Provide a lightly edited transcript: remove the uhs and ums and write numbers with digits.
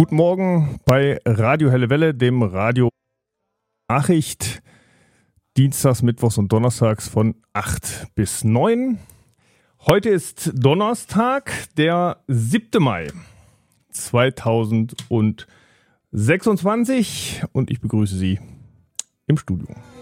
Guten Morgen bei Radio Helle Welle, dem Radio Nachricht, dienstags, mittwochs und donnerstags von 8 bis 9. Heute ist Donnerstag, der 7. Mai 2026 und ich begrüße Sie im Studio.